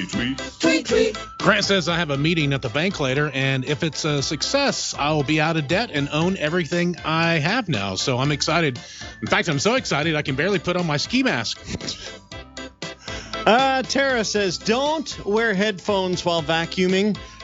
Tweet. Grant says, I have a meeting at the bank later, and if it's a success, I will be out of debt and own everything I have now. So I'm excited. In fact, I'm so excited I can barely put on my ski mask. Tara says, don't wear headphones while vacuuming.